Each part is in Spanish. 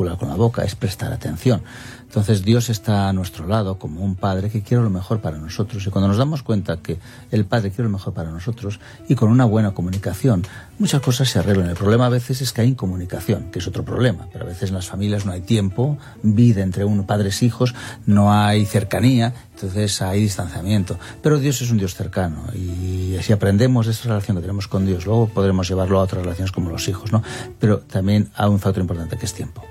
gesticular con la boca, es prestar atención. Entonces Dios está a nuestro lado como un Padre que quiere lo mejor para nosotros, y cuando nos damos cuenta que el Padre quiere lo mejor para nosotros y con una buena comunicación, muchas cosas se arreglan. El problema a veces es que hay incomunicación, que es otro problema, pero a veces en las familias no hay tiempo, vida entre padres e hijos, no hay cercanía, entonces hay distanciamiento. Pero Dios es un Dios cercano, y si aprendemos de esta relación que tenemos con Dios, luego podremos llevarlo a otras relaciones como los hijos, ¿no? Pero también hay un factor importante que es tiempo.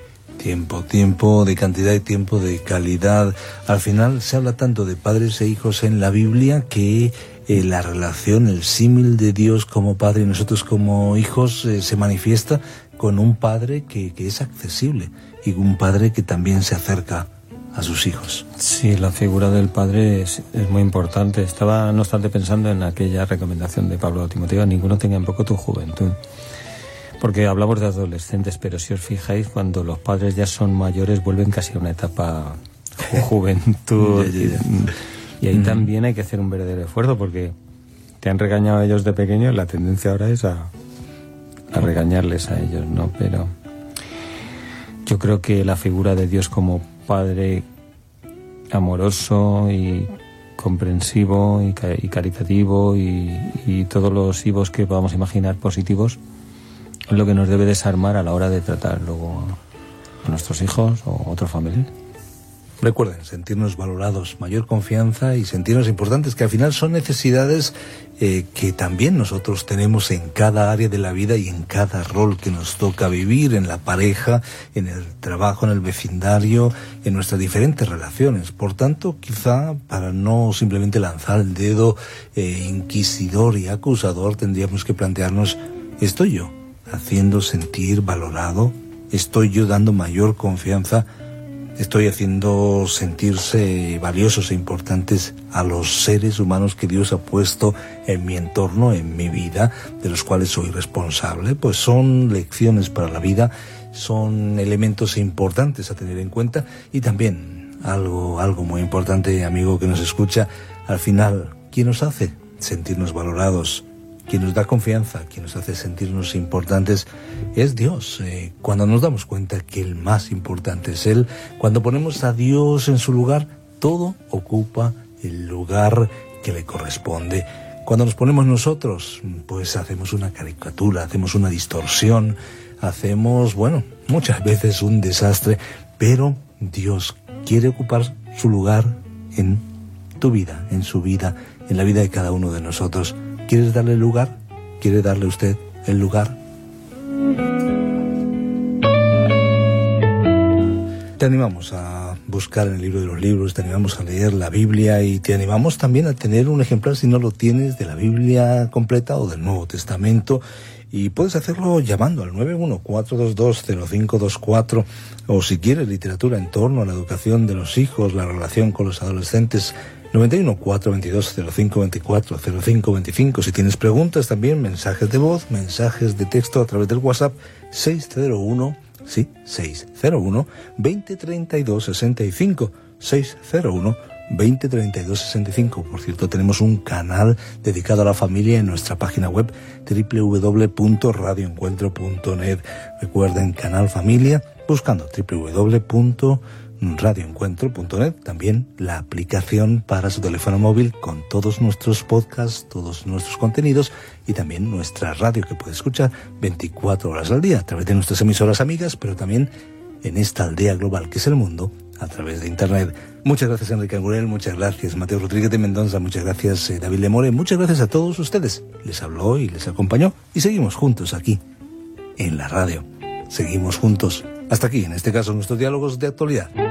Tiempo de cantidad y tiempo de calidad. Al final se habla tanto de padres e hijos en la Biblia que la relación, el símil de Dios como padre y nosotros como hijos se manifiesta con un padre que es accesible y un padre que también se acerca a sus hijos. Sí, la figura del padre es muy importante. Estaba, no obstante, pensando en aquella recomendación de Pablo a Timoteo: ninguno tenga en poco tu juventud. Porque hablamos de adolescentes, pero si os fijáis, cuando los padres ya son mayores vuelven casi a una etapa juventud. Y ahí también hay que hacer un verdadero esfuerzo, porque te han regañado a ellos de pequeños, la tendencia ahora es a regañarles a ellos, ¿no? Pero yo creo que la figura de Dios como Padre amoroso y comprensivo y caritativo y todos los ivos que podamos imaginar positivos es lo que nos debe desarmar a la hora de tratar luego a nuestros hijos o otros familiares. Recuerden, sentirnos valorados, mayor confianza y sentirnos importantes, que al final son necesidades que también nosotros tenemos en cada área de la vida y en cada rol que nos toca vivir, en la pareja, en el trabajo, en el vecindario, en nuestras diferentes relaciones. Por tanto, quizá para no simplemente lanzar el dedo inquisidor y acusador, tendríamos que plantearnos: ¿estoy yo haciendo sentir valorado? ¿Estoy yo dando mayor confianza? ¿Estoy haciendo sentirse valiosos e importantes a los seres humanos que Dios ha puesto en mi entorno, en mi vida, de los cuales soy responsable? Pues son lecciones para la vida, son elementos importantes a tener en cuenta. Y también algo muy importante, amigo que nos escucha: al final, ¿quién nos hace sentirnos valorados? Quien nos da confianza, quien nos hace sentirnos importantes, es Dios. Cuando nos damos cuenta que el más importante es Él, cuando ponemos a Dios en su lugar, todo ocupa el lugar que le corresponde. Cuando nos ponemos nosotros, pues hacemos una caricatura, hacemos una distorsión, hacemos, muchas veces un desastre, pero Dios quiere ocupar su lugar en tu vida, en su vida, en la vida de cada uno de nosotros. ¿Quieres darle el lugar? ¿Quiere darle usted el lugar? Te animamos a buscar en el libro de los libros, te animamos a leer la Biblia y te animamos también a tener un ejemplar, si no lo tienes, de la Biblia completa o del Nuevo Testamento. Y puedes hacerlo llamando al 914220524, o si quieres literatura en torno a la educación de los hijos, la relación con los adolescentes, 91-422-0524-0525. Si tienes preguntas también, mensajes de voz, mensajes de texto a través del WhatsApp 601-2032-65, 601-2032-65. Por cierto, tenemos un canal dedicado a la familia en nuestra página web www.radioencuentro.net. Recuerden, canal familia, buscando www.radioencuentro.net, también la aplicación para su teléfono móvil con todos nuestros podcasts, todos nuestros contenidos, y también nuestra radio que puede escuchar 24 horas al día a través de nuestras emisoras amigas, pero también en esta aldea global que es el mundo, a través de internet. Muchas gracias, Enrique Angurel, muchas gracias, Mateo Rodríguez de Mendoza, muchas gracias, David Lemore, muchas gracias a todos ustedes. Les habló y les acompañó, y seguimos juntos aquí en la radio. Seguimos juntos. Hasta aquí, en este caso, nuestros diálogos de actualidad.